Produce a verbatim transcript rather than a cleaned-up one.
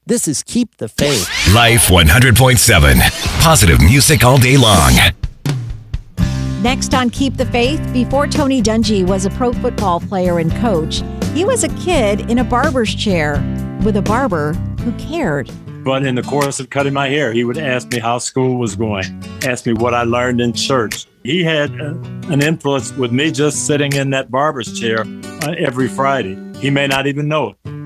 This is Keep the Faith. Life one hundred point seven. Positive music all day long. Next on Keep the Faith, before Tony Dungy was a pro football player and coach, he was a kid in a barber's chair with a barber who cared. But in the course of cutting my hair, he would ask me how school was going, ask me what I learned in church. He had uh, an influence with me just sitting in that barber's chair uh, every Friday. He may not even know it.